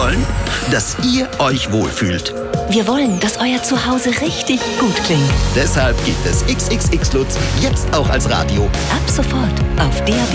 wollen? Dass ihr euch wohlfühlt. Wir wollen, dass euer Zuhause richtig gut klingt. Deshalb gibt es XXX Lutz jetzt auch als Radio. Ab sofort auf DAB+.